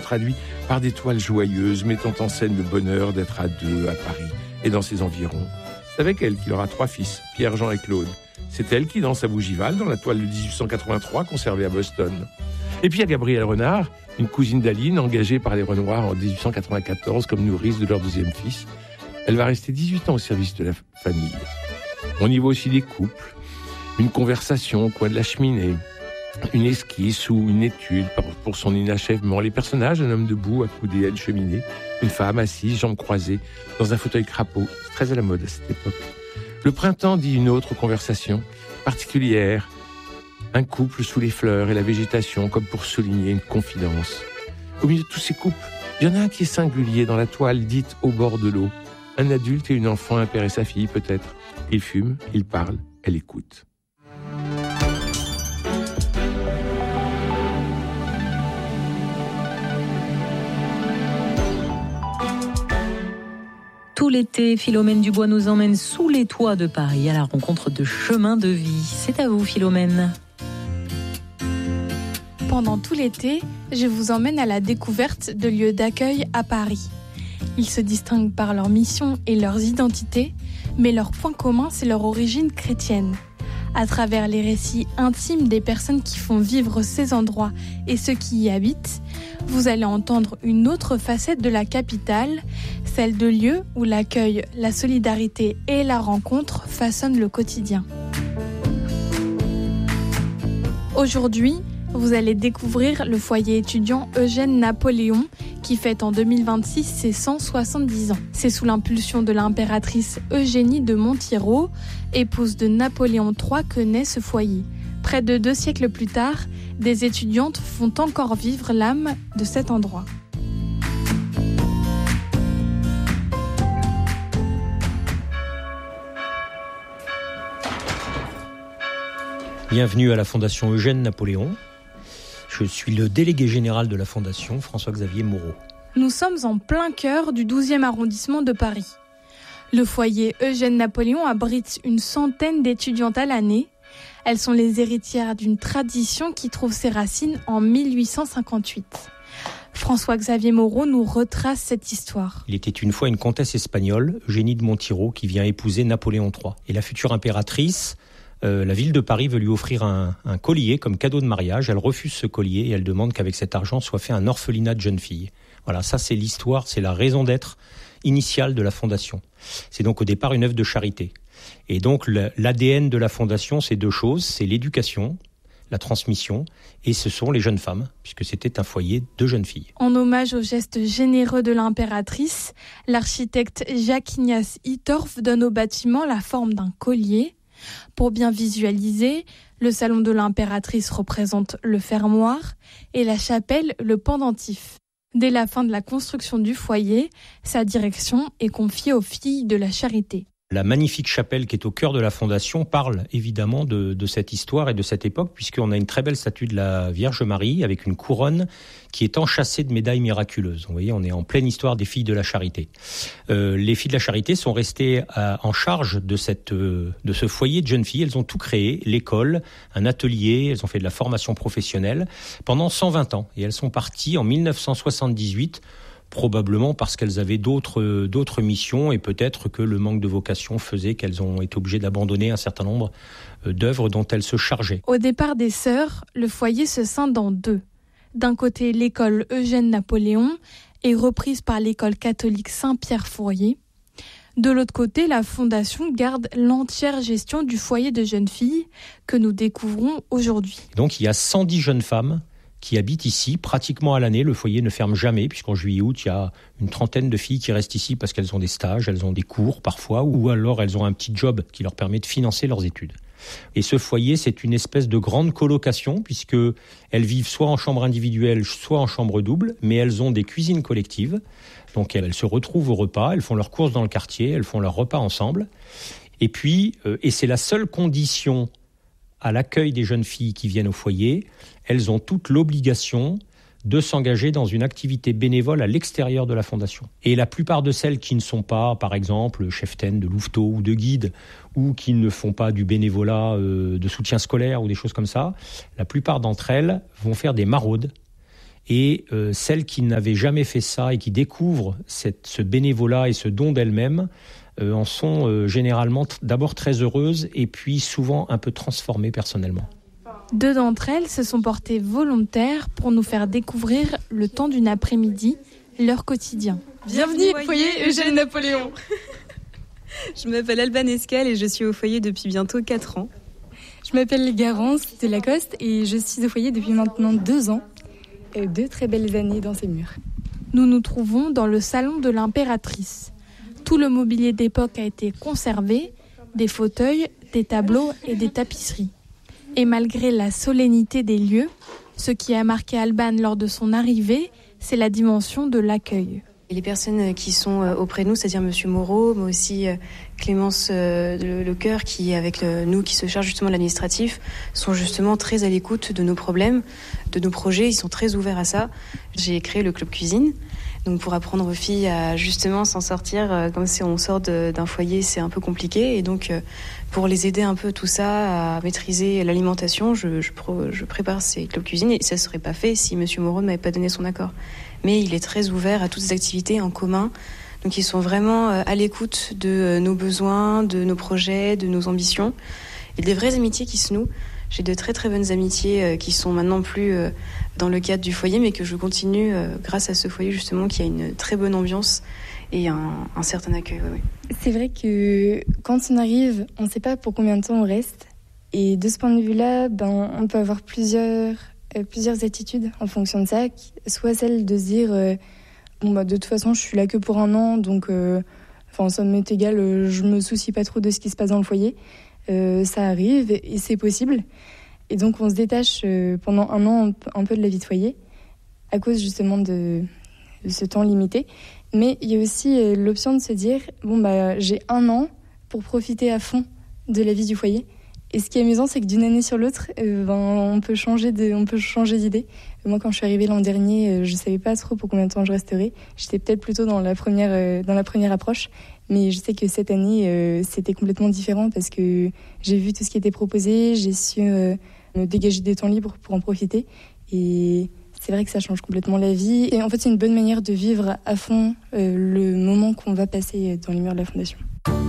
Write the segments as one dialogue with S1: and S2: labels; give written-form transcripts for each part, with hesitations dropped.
S1: traduit par des toiles joyeuses mettant en scène le bonheur d'être à deux à Paris et dans ses environs. C'est avec elle qu'il aura 3 fils, Pierre, Jean et Claude. C'est elle qui danse à Bougival dans la toile de 1883 conservée à Boston. Et puis il y a Gabrielle Renard, une cousine d'Aline engagée par les Renoirs en 1894 comme nourrice de leur 2e fils. Elle va rester 18 ans au service de la famille. On y voit aussi des couples, une conversation au coin de la cheminée, une esquisse ou une étude pour son inachèvement. Les personnages, un homme debout, accoudé à une cheminée, une femme assise, jambes croisées, dans un fauteuil crapaud. C'est très à la mode à cette époque. Le printemps dit une autre conversation particulière. Un couple sous les fleurs et la végétation, comme pour souligner une confidence. Au milieu de tous ces couples, il y en a un qui est singulier dans la toile dite au bord de l'eau. Un adulte et une enfant, un père et sa fille peut-être. Ils fument, ils parlent, elle écoute.
S2: Tout l'été, Philomène Dubois nous emmène sous les toits de Paris à la rencontre de chemins de vie. C'est à vous, Philomène.
S3: Pendant tout l'été, je vous emmène à la découverte de lieux d'accueil à Paris. Ils se distinguent par leur mission et leurs identités, mais leur point commun, c'est leur origine chrétienne. À travers les récits intimes des personnes qui font vivre ces endroits et ceux qui y habitent, vous allez entendre une autre facette de la capitale, celle de lieux où l'accueil, la solidarité et la rencontre façonnent le quotidien. Aujourd'hui, vous allez découvrir le foyer étudiant Eugène Napoléon qui fête en 2026 ses 170 ans. C'est sous l'impulsion de l'impératrice Eugénie de Montiro, épouse de Napoléon III, que naît ce foyer. Près de 2 siècles plus tard, des étudiantes font encore vivre l'âme de cet endroit.
S4: Bienvenue à la Fondation Eugène Napoléon. Je suis le délégué général de la Fondation, François-Xavier Moreau.
S3: Nous sommes en plein cœur du 12e arrondissement de Paris. Le foyer Eugène Napoléon abrite une centaine d'étudiantes à l'année. Elles sont les héritières d'une tradition qui trouve ses racines en 1858. François-Xavier Moreau nous retrace cette histoire.
S4: Il était une fois une comtesse espagnole, Eugénie de Montiro, qui vient épouser Napoléon III. Et la future impératrice, la ville de Paris veut lui offrir un collier comme cadeau de mariage. Elle refuse ce collier et elle demande qu'avec cet argent soit fait un orphelinat de jeunes filles. Voilà, ça c'est l'histoire, c'est la raison d'être initiale de la Fondation. C'est donc au départ une œuvre de charité. Et donc l'ADN de la Fondation, c'est 2 choses, c'est l'éducation, la transmission, et ce sont les jeunes femmes, puisque c'était un foyer de jeunes filles.
S3: En hommage au geste généreux de l'impératrice, l'architecte Jacques-Ignace Hittorf donne au bâtiment la forme d'un collier. Pour bien visualiser, le salon de l'impératrice représente le fermoir et la chapelle le pendentif. Dès la fin de la construction du foyer, sa direction est confiée aux filles de la charité.
S4: La magnifique chapelle qui est au cœur de la Fondation parle évidemment de cette histoire et de cette époque, puisqu'on a une très belle statue de la Vierge Marie avec une couronne qui est enchâssée de médailles miraculeuses. Vous voyez, on est en pleine histoire des filles de la Charité. Les filles de la Charité sont restées en charge de ce foyer de jeunes filles. Elles ont tout créé, l'école, un atelier, elles ont fait de la formation professionnelle pendant 120 ans. Et elles sont parties en 1978, probablement parce qu'elles avaient d'autres missions et peut-être que le manque de vocation faisait qu'elles ont été obligées d'abandonner un certain nombre d'œuvres dont elles se chargeaient.
S3: Au départ des sœurs, le foyer se scinde en 2. D'un côté, l'école Eugène Napoléon est reprise par l'école catholique Saint-Pierre-Fourier. De l'autre côté, la Fondation garde l'entière gestion du foyer de jeunes filles que nous découvrons aujourd'hui.
S4: Donc il y a 110 jeunes femmes qui habitent ici pratiquement à l'année. Le foyer ne ferme jamais, puisqu'en juillet-août, il y a une trentaine de filles qui restent ici parce qu'elles ont des stages, elles ont des cours parfois, ou alors elles ont un petit job qui leur permet de financer leurs études. Et ce foyer, c'est une espèce de grande colocation, puisqu'elles vivent soit en chambre individuelle, soit en chambre double, mais elles ont des cuisines collectives. Donc elles se retrouvent au repas, elles font leurs courses dans le quartier, elles font leurs repas ensemble. Et puis, et c'est la seule condition à l'accueil des jeunes filles qui viennent au foyer, elles ont toute l'obligation de s'engager dans une activité bénévole à l'extérieur de la Fondation. Et la plupart de celles qui ne sont pas, par exemple, cheftaines de louveteaux ou de guides, ou qui ne font pas du bénévolat de soutien scolaire ou des choses comme ça, la plupart d'entre elles vont faire des maraudes Et celles qui n'avaient jamais fait ça et qui découvrent ce bénévolat et ce don d'elles-mêmes en sont généralement d'abord très heureuses et puis souvent un peu transformées personnellement.
S3: 2 d'entre elles se sont portées volontaires pour nous faire découvrir le temps d'une après-midi leur quotidien.
S5: Bienvenue au foyer Eugène Napoléon. Je m'appelle Alban Escal et je suis au foyer depuis bientôt 4 ans.
S6: Je m'appelle Garance de Lacoste et je suis au foyer depuis maintenant 2 ans. 2 très belles années dans ces murs.
S3: Nous nous trouvons dans le salon de l'impératrice. Tout le mobilier d'époque a été conservé, des fauteuils, des tableaux et des tapisseries. Et malgré la solennité des lieux, ce qui a marqué Alban lors de son arrivée, c'est la dimension de l'accueil.
S5: Et les personnes qui sont auprès de nous, c'est-à-dire Monsieur Moreau, mais aussi Clémence Lecoeur, qui est avec nous, qui se charge justement de l'administratif, sont justement très à l'écoute de nos problèmes, de nos projets. Ils sont très ouverts à ça. J'ai créé le club cuisine, donc pour apprendre aux filles à justement s'en sortir. Comme si on sort d'un foyer, c'est un peu compliqué. Et donc, pour les aider un peu tout ça, à maîtriser l'alimentation, je prépare ces clubs cuisine. Et ça ne serait pas fait si Monsieur Moreau ne m'avait pas donné son accord. Mais il est très ouvert à toutes ces activités en commun. Donc ils sont vraiment à l'écoute de nos besoins, de nos projets, de nos ambitions. Il y a des vraies amitiés qui se nouent. J'ai de très très bonnes amitiés qui sont maintenant plus dans le cadre du foyer, mais que je continue grâce à ce foyer justement qui a une très bonne ambiance et un certain accueil. Oui.
S6: C'est vrai que quand on arrive, on ne sait pas pour combien de temps on reste. Et de ce point de vue-là, on peut avoir plusieurs attitudes en fonction de ça, soit celle de se dire de toute façon je suis là que pour 1 an, donc ça m'est égal, je me soucie pas trop de ce qui se passe dans le foyer, ça arrive et c'est possible, et donc on se détache pendant 1 an un peu de la vie de foyer à cause justement de ce temps limité. Mais il y a aussi l'option de se dire j'ai 1 an pour profiter à fond de la vie du foyer. Et ce qui est amusant, c'est que d'une année sur l'autre, on peut changer d'idée. Moi, quand je suis arrivée l'an dernier, je savais pas trop pour combien de temps je resterais. J'étais peut-être plutôt dans la première approche, mais je sais que cette année, c'était complètement différent parce que j'ai vu tout ce qui était proposé, j'ai su me dégager des temps libres pour en profiter. Et c'est vrai que ça change complètement la vie. Et en fait, c'est une bonne manière de vivre à fond le moment qu'on va passer dans les murs de la Fondation.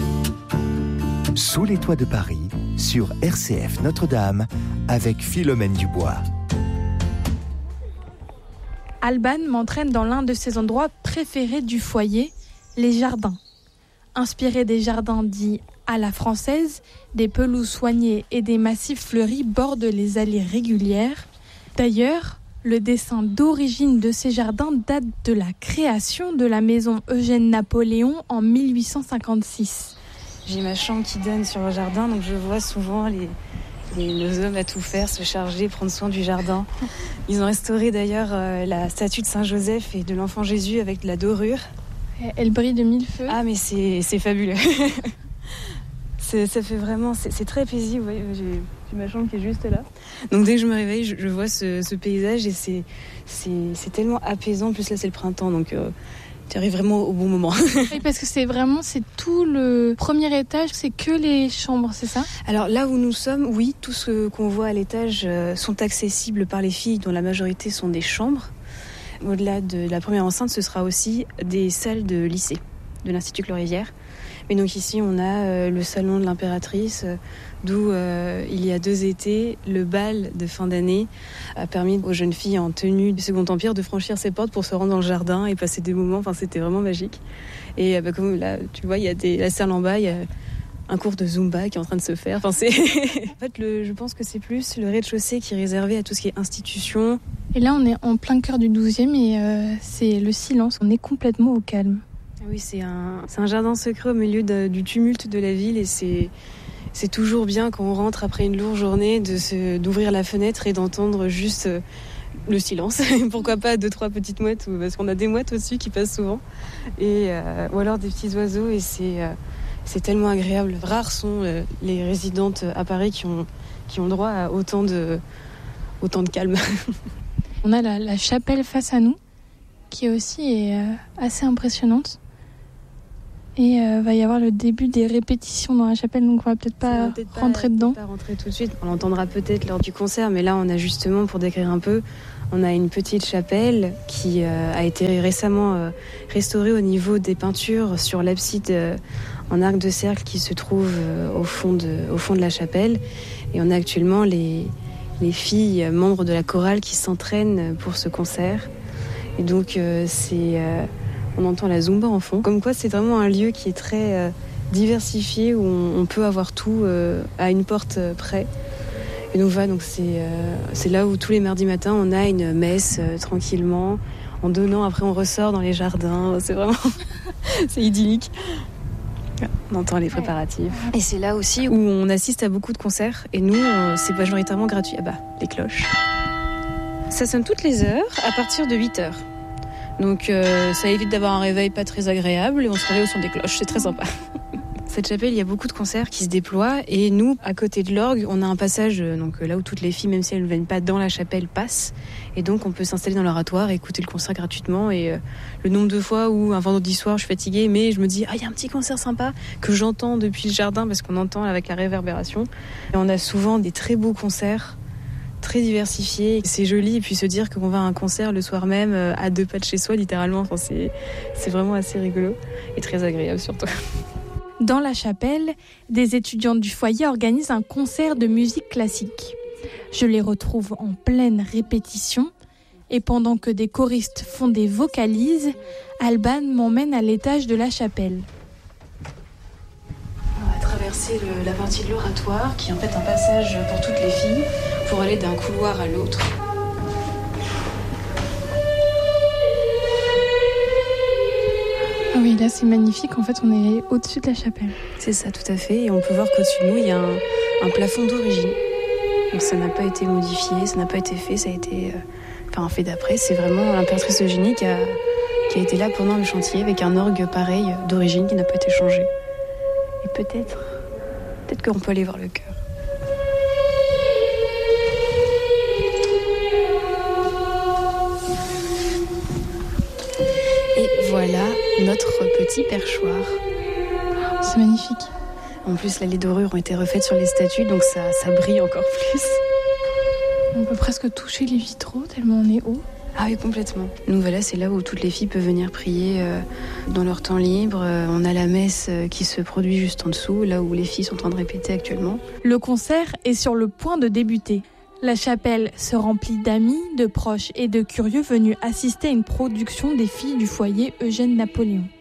S7: Sous les toits de Paris, sur RCF Notre-Dame, avec Philomène Dubois.
S3: Alban m'entraîne dans l'un de ses endroits préférés du foyer, les jardins. Inspiré des jardins dits à la française, des pelouses soignées et des massifs fleuris bordent les allées régulières. D'ailleurs, le dessin d'origine de ces jardins date de la création de la maison Eugène Napoléon en 1856.
S5: J'ai ma chambre qui donne sur le jardin, donc je vois souvent nos hommes à tout faire, se charger, prendre soin du jardin. Ils ont restauré d'ailleurs la statue de Saint-Joseph et de l'enfant Jésus avec de la dorure.
S3: Elle brille de 1000 feux.
S5: Ah mais c'est fabuleux. Ça fait vraiment, c'est très paisible. Vous voyez, j'ai ma chambre qui est juste là. Donc dès que je me réveille, je vois ce paysage et c'est tellement apaisant. En plus là c'est le printemps, donc tu arrives vraiment au bon moment.
S3: Oui, parce que c'est tout le premier étage, c'est que les chambres, c'est ça ?
S5: Alors là où nous sommes, oui, tout ce qu'on voit à l'étage sont accessibles par les filles, dont la majorité sont des chambres. Au-delà de la première enceinte, ce sera aussi des salles de lycée, de l'Institut Clos-Rivière. Mais donc ici, on a le salon de l'impératrice, d'où il y a 2 étés, le bal de fin d'année a permis aux jeunes filles en tenue du Second Empire de franchir ses portes pour se rendre dans le jardin et passer des moments. Enfin, c'était vraiment magique. Et comme là, tu vois, il y a la salle en bas, il y a un cours de Zumba qui est en train de se faire. Enfin, en fait, je pense que c'est plus le rez-de-chaussée qui est réservé à tout ce qui est institution.
S3: Et là, on est en plein cœur du 12e et c'est le silence. On est complètement au calme.
S5: Oui, c'est un jardin secret au milieu du tumulte de la ville et c'est toujours bien quand on rentre après une lourde journée d'ouvrir la fenêtre et d'entendre juste le silence. Pourquoi pas 2-3 petites mouettes, parce qu'on a des mouettes au-dessus qui passent souvent, ou alors des petits oiseaux et c'est tellement agréable. Rares sont les résidentes à Paris qui ont droit à autant de calme.
S3: On a la chapelle face à nous qui aussi est assez impressionnante. Et va y avoir le début des répétitions dans la chapelle, donc on va peut-être pas rentrer dedans.
S5: Pas rentrer tout de suite. On l'entendra peut-être lors du concert, mais là on a justement, pour décrire un peu, On a une petite chapelle qui a été récemment restaurée au niveau des peintures sur l'abside en arc de cercle qui se trouve au fond de la chapelle. Et on a actuellement les filles membres de la chorale qui s'entraînent pour ce concert. Et donc on entend la Zumba en fond. Comme quoi c'est vraiment un lieu qui est très diversifié où on peut avoir tout à une porte près. Et donc voilà, c'est là où tous les mardis matins on a une messe tranquillement, en donnant, après on ressort dans les jardins, c'est vraiment c'est idyllique. On entend les préparatifs. Et c'est là aussi où on assiste à beaucoup de concerts et nous c'est majoritairement gratuit. Les cloches. Ça sonne toutes les heures à partir de 8h. Donc ça évite d'avoir un réveil pas très agréable et on se réveille au son des cloches, c'est très sympa. Cette chapelle, il y a beaucoup de concerts qui se déploient et nous, à côté de l'orgue, on a un passage donc là où toutes les filles, même si elles ne viennent pas dans la chapelle, passent. Et donc on peut s'installer dans l'oratoire et écouter le concert gratuitement. Et le nombre de fois où un vendredi soir, je suis fatiguée, mais je me dis il y a un petit concert sympa que j'entends depuis le jardin parce qu'on entend avec la réverbération. Et on a souvent des très beaux concerts, très diversifiés. C'est joli et puis se dire qu'on va à un concert le soir même à 2 pas de chez soi, littéralement. Enfin, c'est vraiment assez rigolo et très agréable surtout.
S3: Dans la chapelle, des étudiantes du foyer organisent un concert de musique classique. Je les retrouve en pleine répétition et pendant que des choristes font des vocalises, Alban m'emmène à l'étage de la chapelle.
S5: On va traverser la partie de l'oratoire qui est en fait un passage pour toutes les filles pour aller d'un couloir à l'autre.
S3: Ah oui, là c'est magnifique, en fait on est au-dessus de la chapelle.
S5: C'est ça, tout à fait, et on peut voir qu'au-dessus de nous il y a un plafond d'origine. Donc ça n'a pas été modifié, ça n'a pas été fait, ça a été fait d'après. C'est vraiment l'impératrice Eugénie qui a été là pendant le chantier avec un orgue pareil d'origine qui n'a pas été changé. Et peut-être qu'on peut aller voir le chœur. Et voilà notre petit perchoir.
S3: C'est magnifique.
S5: En plus, les dorures ont été refaites sur les statues, donc ça brille encore plus.
S3: On peut presque toucher les vitraux tellement on est haut.
S5: Ah oui, complètement. Donc voilà, c'est là où toutes les filles peuvent venir prier dans leur temps libre. On a la messe qui se produit juste en dessous, là où les filles sont en train de répéter actuellement.
S3: Le concert est sur le point de débuter. La chapelle se remplit d'amis, de proches et de curieux venus assister à une production des filles du foyer Eugène Napoléon.